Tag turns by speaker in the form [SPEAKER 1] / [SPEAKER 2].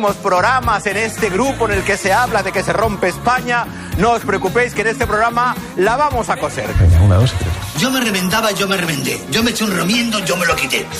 [SPEAKER 1] Programas en este grupo en el que se habla de que se rompe España. No os preocupéis que en este programa la vamos a coser.
[SPEAKER 2] Venga, 1, 2 y 3.
[SPEAKER 3] Yo me reventaba, yo me reventé. Yo me eché un remiendo, yo me lo quité.